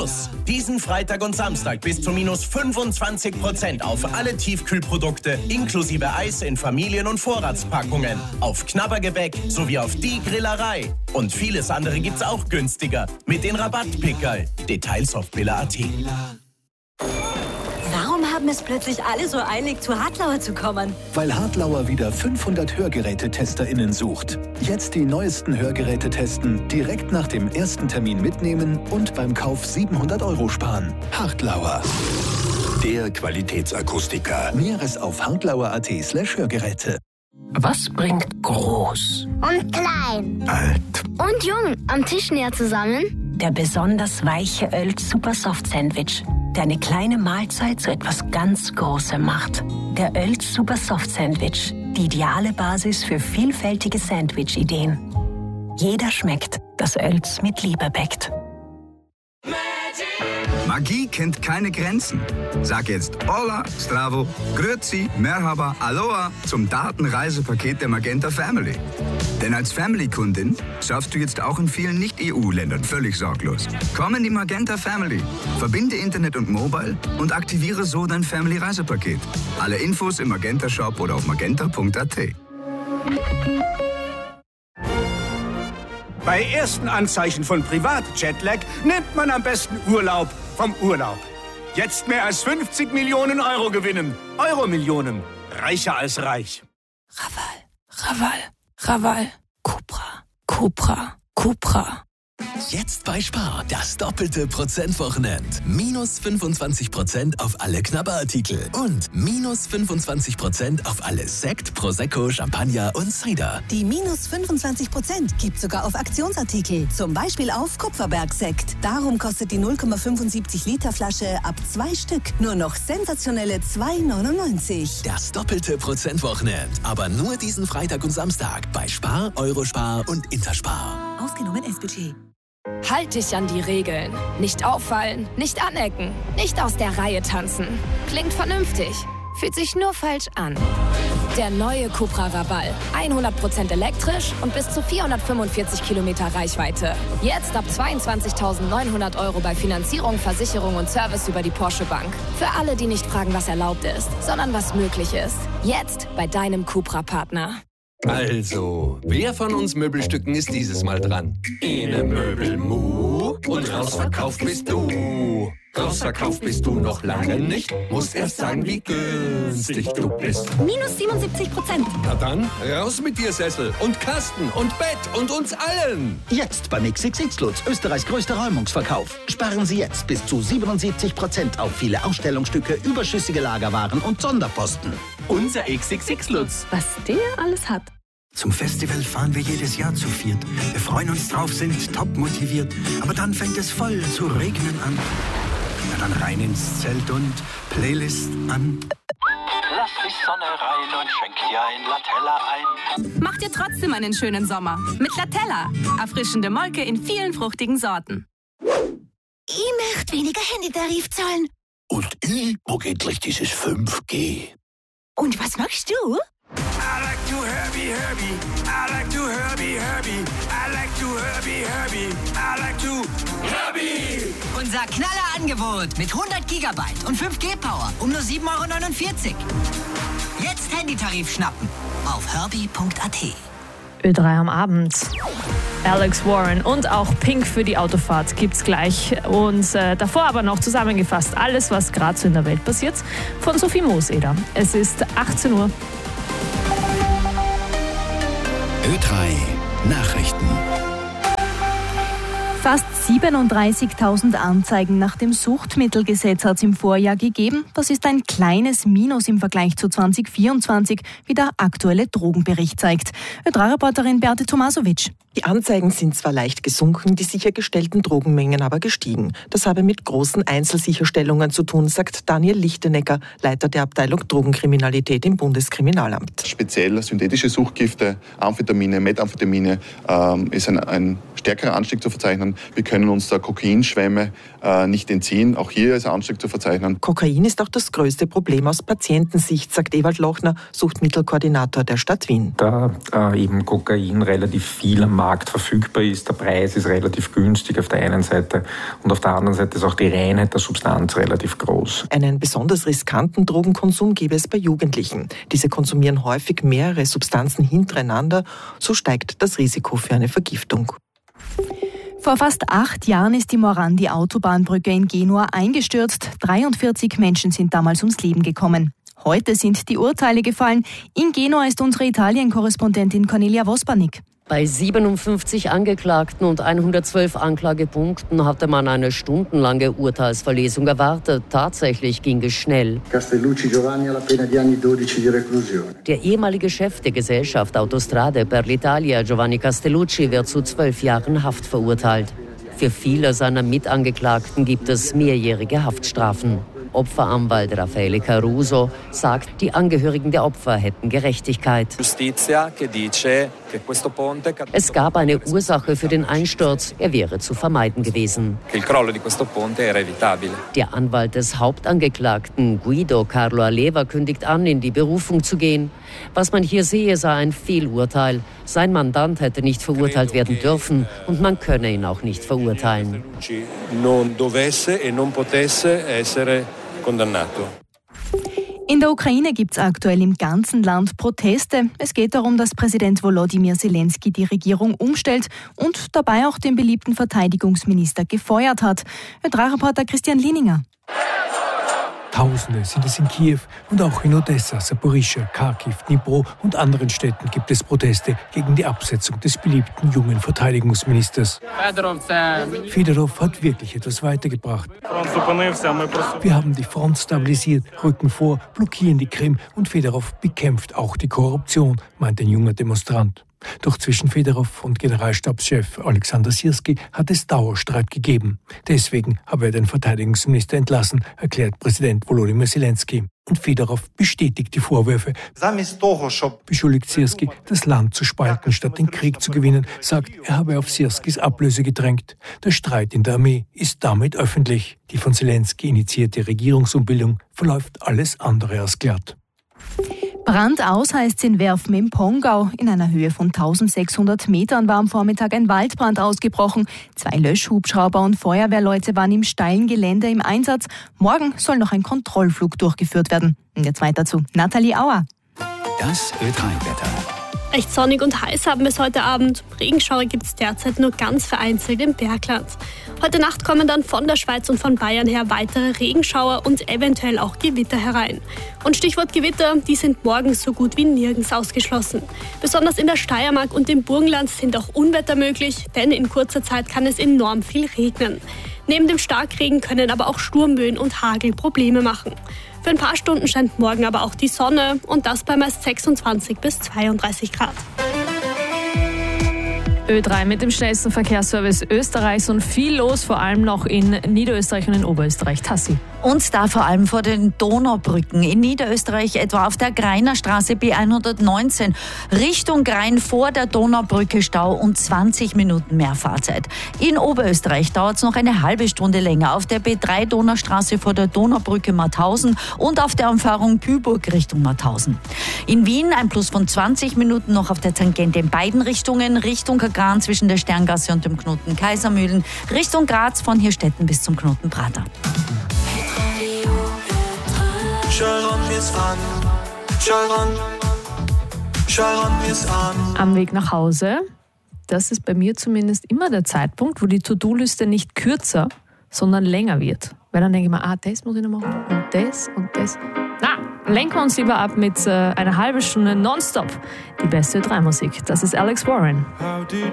Plus. Diesen Freitag und Samstag bis zu minus 25% auf alle Tiefkühlprodukte inklusive Eis in Familien- und Vorratspackungen. Auf Knabbergebäck sowie auf die Grillerei. Und vieles andere gibt's auch günstiger mit den Rabattpickerl. Details auf billa.at. Warum haben es plötzlich alle so eilig, zu Hartlauer zu kommen? Weil Hartlauer wieder 500 HörgerätetesterInnen sucht. Jetzt die neuesten Hörgeräte testen, direkt nach dem ersten Termin mitnehmen und beim Kauf 700 € sparen. Hartlauer. Der Qualitätsakustiker. Näheres auf hartlauer.at/Hörgeräte. Was bringt groß und klein, alt und jung am Tisch näher zusammen? Der besonders weiche Oelz Super Soft Sandwich, der eine kleine Mahlzeit zu etwas ganz Großem macht. Der Oelz Super Soft Sandwich, die ideale Basis für vielfältige Sandwich-Ideen. Jeder schmeckt, das Oelz mit Liebe bäckt. Magie kennt keine Grenzen. Sag jetzt Hola, Stravo, Grüezi, Merhaba, Aloha zum Datenreisepaket der Magenta Family. Denn als Family-Kundin surfst du jetzt auch in vielen Nicht-EU-Ländern völlig sorglos. Komm in die Magenta Family, verbinde Internet und Mobile und aktiviere so dein Family-Reisepaket. Alle Infos im Magenta-Shop oder auf magenta.at. Bei ersten Anzeichen von Privat-Jetlag nimmt man am besten Urlaub vom Urlaub. Jetzt mehr als 50 Millionen Euro gewinnen. Euro-Millionen. Reicher als reich. Raval, Cupra. Jetzt bei Spar das doppelte Prozentwochenend. Minus 25% auf alle Knabberartikel und minus 25% auf alle Sekt, Prosecco, Champagner und Cider. Die minus 25% gibt sogar auf Aktionsartikel, zum Beispiel auf Kupferbergsekt. Darum kostet die 0,75 Liter Flasche ab 2 Stück nur noch sensationelle 2,99. Das doppelte Prozentwochenend, aber nur diesen Freitag und Samstag bei Spar, Eurospar und Interspar. Ausgenommen S-Budget. Halt dich an die Regeln. Nicht auffallen, nicht anecken, nicht aus der Reihe tanzen. Klingt vernünftig, fühlt sich nur falsch an. Der neue Cupra Raval. 100% elektrisch und bis zu 445 Kilometer Reichweite. Jetzt ab 22.900 € bei Finanzierung, Versicherung und Service über die Porsche Bank. Für alle, die nicht fragen, was erlaubt ist, sondern was möglich ist. Jetzt bei deinem Cupra-Partner. Also, wer von uns Möbelstücken ist dieses Mal dran? Ene Möbelmu und rausverkauft bist du. Rausverkauft bist du noch lange nicht. Musst erst sagen, wie günstig du bist. Minus 77%. Na dann, raus mit dir, Sessel und Kasten und Bett und uns allen. Jetzt beim XXX Lutz, Österreichs größter Räumungsverkauf. Sparen Sie jetzt bis zu 77% auf viele Ausstellungsstücke, überschüssige Lagerwaren und Sonderposten. Unser XXX Lutz. Was der alles hat. Zum Festival fahren wir jedes Jahr zu viert. Wir freuen uns drauf, sind top motiviert. Aber dann fängt es voll zu regnen an. Na dann rein ins Zelt und Playlist an. Lass die Sonne rein und schenk dir ein Latella ein. Macht dir trotzdem einen schönen Sommer. Mit Latella. Erfrischende Molke in vielen fruchtigen Sorten. Ich möchte weniger Handytarif zahlen. Und ich mag endlich dieses 5G. Und was magst du? I like to Herbie. I like to Herbie. I like to Herbie. I like to Herbie. Unser Knallerangebot mit 100 GB und 5G-Power um nur 7,49 €. Jetzt Handytarif schnappen auf herbie.at. Ö3 am Abend. Alex Warren und auch Pink für die Autofahrt gibt's gleich. Und davor aber noch zusammengefasst alles, was gerade so in der Welt passiert, von Sophie Mooseder. Es ist 18 Uhr. Ö3 Nachrichten. Fast 37.000 Anzeigen nach dem Suchtmittelgesetz hat es im Vorjahr gegeben. Das ist ein kleines Minus im Vergleich zu 2024, wie der aktuelle Drogenbericht zeigt. Ö3-Reporterin Beate Tomasovic. Die Anzeigen sind zwar leicht gesunken, die sichergestellten Drogenmengen aber gestiegen. Das habe mit großen Einzelsicherstellungen zu tun, sagt Daniel Lichtenecker, Leiter der Abteilung Drogenkriminalität im Bundeskriminalamt. Speziell synthetische Suchtgifte, Amphetamine, Methamphetamine ist ein stärkerer Anstieg zu verzeichnen. Wir können uns der Kokainschwemme nicht entziehen. Auch hier ist ein Anstieg zu verzeichnen. Kokain ist auch das größte Problem aus Patientensicht, sagt Ewald Lochner, Suchtmittelkoordinator der Stadt Wien. Da eben Kokain relativ viel am Markt verfügbar ist, der Preis ist relativ günstig auf der einen Seite und auf der anderen Seite ist auch die Reinheit der Substanz relativ groß. Einen besonders riskanten Drogenkonsum gäbe es bei Jugendlichen. Diese konsumieren häufig mehrere Substanzen hintereinander, so steigt das Risiko für eine Vergiftung. Vor fast 8 Jahren ist die Morandi-Autobahnbrücke in Genua eingestürzt. 43 Menschen sind damals ums Leben gekommen. Heute sind die Urteile gefallen. In Genua ist unsere Italien-Korrespondentin Cornelia Vospanik. Bei 57 Angeklagten und 112 Anklagepunkten hatte man eine stundenlange Urteilsverlesung erwartet. Tatsächlich ging es schnell. Castellucci Giovanni alla pena di anni 12 di reclusione. Der ehemalige Chef der Gesellschaft Autostrade per l'Italia, Giovanni Castellucci, wird zu 12 Jahren Haft verurteilt. Für viele seiner Mitangeklagten gibt es mehrjährige Haftstrafen. Opferanwalt Raffaele Caruso sagt, die Angehörigen der Opfer hätten Gerechtigkeit. Es gab eine Ursache für den Einsturz, er wäre zu vermeiden gewesen. Der Anwalt des Hauptangeklagten Guido Carlo Aleva kündigt an, in die Berufung zu gehen. Was man hier sehe, sei ein Fehlurteil. Sein Mandant hätte nicht verurteilt werden dürfen und man könne ihn auch nicht verurteilen. In der Ukraine gibt es aktuell im ganzen Land Proteste. Es geht darum, dass Präsident Volodymyr Zelensky die Regierung umstellt und dabei auch den beliebten Verteidigungsminister gefeuert hat. Ö3-Reporter Christian Lininger. Tausende sind es in Kiew und auch in Odessa, Saporischschja, Kharkiv, Dnipro und anderen Städten gibt es Proteste gegen die Absetzung des beliebten jungen Verteidigungsministers. Fedorov hat wirklich etwas weitergebracht. Wir haben die Front stabilisiert, rücken vor, blockieren die Krim und Fedorov bekämpft auch die Korruption, meint ein junger Demonstrant. Doch zwischen Fedorov und Generalstabschef Alexander Syrski hat es Dauerstreit gegeben. Deswegen habe er den Verteidigungsminister entlassen, erklärt Präsident Volodymyr Zelensky. Und Fedorov bestätigt die Vorwürfe. Beschuldigt Syrski, das Land zu spalten, statt den Krieg zu gewinnen, sagt, er habe auf Syrskis Ablöse gedrängt. Der Streit in der Armee ist damit öffentlich. Die von Zelensky initiierte Regierungsumbildung verläuft alles andere als glatt. Brand aus heißt es in Werfen im Pongau. In einer Höhe von 1600 Metern war am Vormittag ein Waldbrand ausgebrochen. 2 Löschhubschrauber und Feuerwehrleute waren im steilen Gelände im Einsatz. Morgen soll noch ein Kontrollflug durchgeführt werden. Und jetzt weiter zu Nathalie Auer. Das Ö3-Wetter. Recht sonnig und heiß haben wir es heute Abend. Regenschauer gibt es derzeit nur ganz vereinzelt im Bergland. Heute Nacht kommen dann von der Schweiz und von Bayern her weitere Regenschauer und eventuell auch Gewitter herein. Und Stichwort Gewitter, die sind morgen so gut wie nirgends ausgeschlossen. Besonders in der Steiermark und im Burgenland sind auch Unwetter möglich, denn in kurzer Zeit kann es enorm viel regnen. Neben dem Starkregen können aber auch Sturmböen und Hagel Probleme machen. Für ein paar Stunden scheint morgen aber auch die Sonne und das bei meist 26 bis 32 Grad. Ö3 mit dem schnellsten Verkehrsservice Österreichs und viel los, vor allem noch in Niederösterreich und in Oberösterreich. Tassi. Und da vor allem vor den Donaubrücken. In Niederösterreich etwa auf der Greiner Straße B119. Richtung Grein vor der Donaubrücke Stau und 20 Minuten mehr Fahrzeit. In Oberösterreich dauert es noch eine halbe Stunde länger. Auf der B3 Donaustraße vor der Donaubrücke Mauthausen und auf der Umfahrung Kühlburg Richtung Mauthausen. In Wien ein Plus von 20 Minuten noch auf der Tangente in beiden Richtungen. Richtung Kagran zwischen der Sterngasse und dem Knoten Kaisermühlen. Richtung Graz von Hirstetten bis zum Knoten Prater. Am Weg nach Hause, das ist bei mir zumindest immer der Zeitpunkt, wo die To-Do-Liste nicht kürzer, sondern länger wird. Weil dann denke ich mir, das muss ich noch machen und das und das. Lenken wir uns lieber ab mit einer halben Stunde nonstop. Die beste Ö3-Musik. Das ist Alex Warren. How did